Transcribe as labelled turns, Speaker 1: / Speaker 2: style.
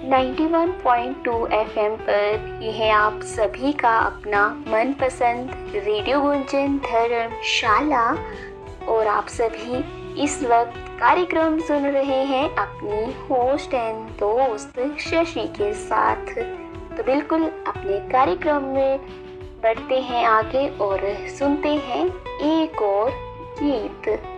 Speaker 1: 91.2 FM पर यह है आप सभी का अपना मनपसंद रेडियो गुंजन धर्मशाला। और आप सभी इस वक्त कार्यक्रम सुन रहे हैं अपनी होस्ट एंड दोस्त शशि के साथ। तो बिल्कुल अपने कार्यक्रम में बढ़ते हैं आगे और सुनते हैं एक और गीत।